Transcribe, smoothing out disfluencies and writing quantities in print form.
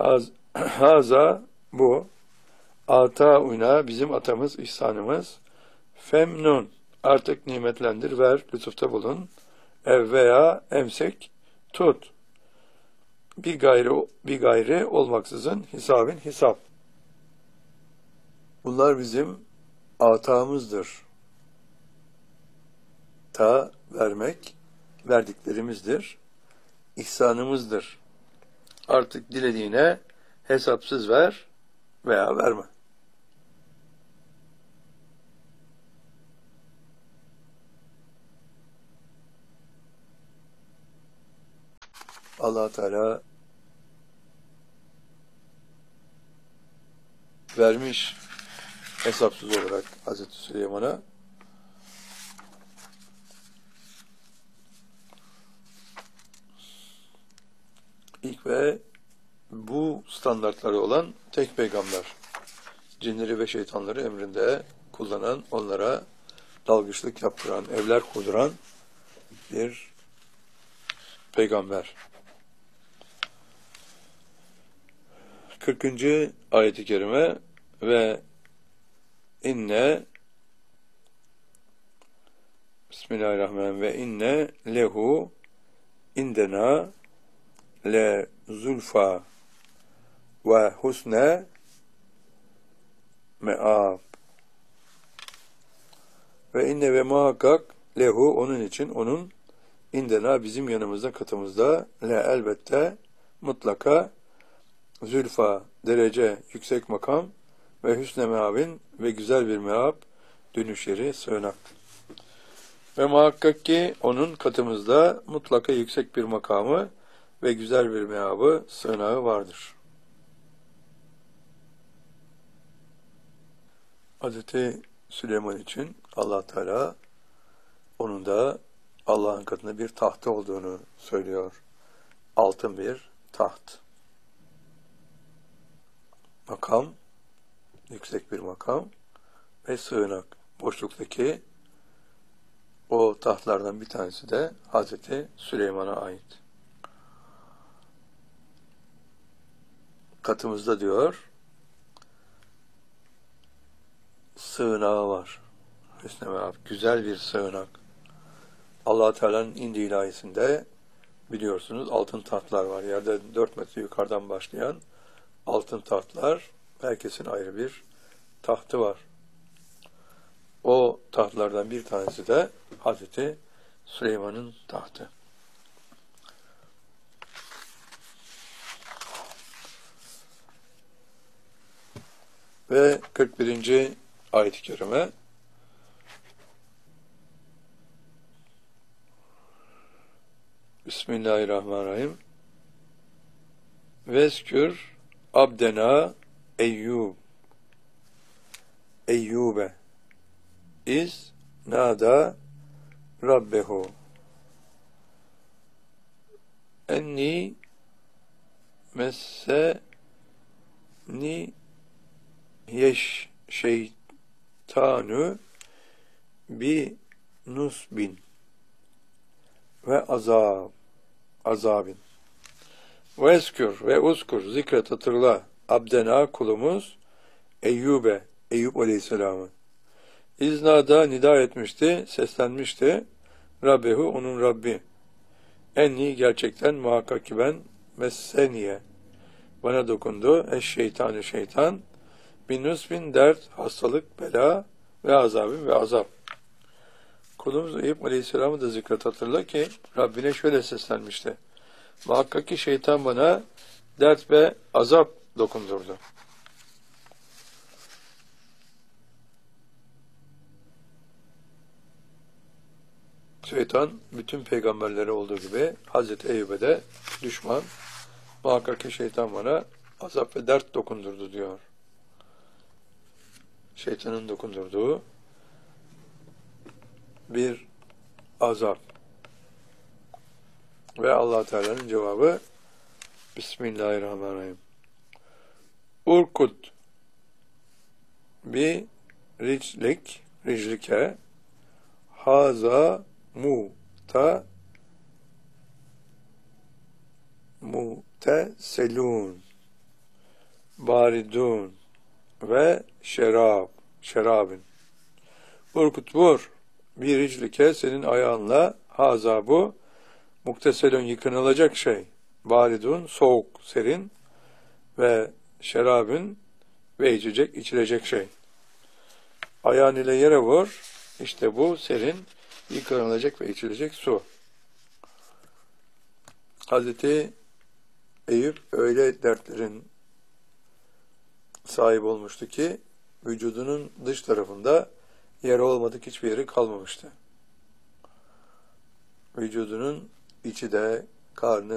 Haza bu. Atauna bizim atamız, ihsanımız. Femnun artık nimetlendir, ver, lütufta bulun. Ev veya emsek tut. Bir gayri olmaksızın hisabın hesap. Bunlar bizim atağımızdır. Ta vermek, verdiklerimizdir. İhsanımızdır. Artık dilediğine hesapsız ver veya verme. Allah Teala vermiş hesapsız olarak Hazreti Süleyman'a. İlk ve bu standartları olan tek peygamber. Cinleri ve şeytanları emrinde kullanan, onlara dalgıçlık yaptıran, evler kurduran bir peygamber. 40. ayet-i kerime ve inne Bismillahirrahmanirrahim ve inne lehu indena le zulfa ve husne me'ab ve inne ve muhakkak lehu onun için onun indena bizim yanımızda katımızda le elbette mutlaka zülfa derece yüksek makam ve hüsne meabin ve güzel bir meab dönüş yeri sığınak. Ve muhakkak ki onun katımızda mutlaka yüksek bir makamı ve güzel bir meabı sığınağı vardır. Hazreti Süleyman için Allah Teala onun da Allah'ın katında bir tahtı olduğunu söylüyor. Altın bir taht. Makam, yüksek bir makam ve sığınak. Boşluktaki o tahtlardan bir tanesi de Hazreti Süleyman'a ait. Katımızda diyor, sığınağı var. Hüsnü meab, güzel bir sığınak. Allah Teala'nın indi ilahisinde biliyorsunuz altın tahtlar var. Yerde 4 metre yukarıdan başlayan altın tahtlar, herkesin ayrı bir tahtı var. O tahtlardan bir tanesi de Hazreti Süleyman'ın tahtı. Ve 41. ayet-i kerime Bismillahirrahmanirrahim. Vezkür abdena Eyyube iz nada rabbehu enni messeni şeytanu bi nusbin ve azabin. Ve eskür ve uskur zikret hatırla abdena kulumuz Eyüp Aleyhisselam'ı. İznada nida etmişti, seslenmişti. Rabbehu onun Rabbi. Enni gerçekten muhakkak ki ben messeniye bana dokundu. Şeytan bin nusbin dert, hastalık, bela ve azabin ve azap. Kulumuz Eyüp Aleyhisselam'ı da zikret hatırla ki Rabbine şöyle seslenmişti. Muhakkak ki şeytan bana dert ve azap dokundurdu. Şeytan bütün peygamberlere olduğu gibi Hazreti Eyüp'e de düşman. Muhakkak ki şeytan bana azap ve dert dokundurdu diyor. Şeytanın dokundurduğu bir azap. Ve Allah Teala'nın cevabı Bismillahirrahmanirrahim. Urkut bi riclike haza muteselun baridun ve şerabin. Urkut vur bir riclike senin ayağınla haza bu mukteselün yıkanılacak şey. Baridun soğuk, serin ve şerabın ve içilecek şey. Ayağın ile yere vur. İşte bu serin, yıkanılacak ve içilecek su. Hazreti Eyüp öyle dertlerin sahip olmuştu ki vücudunun dış tarafında yer olmadık hiçbir yeri kalmamıştı. Vücudunun içi de, karnı,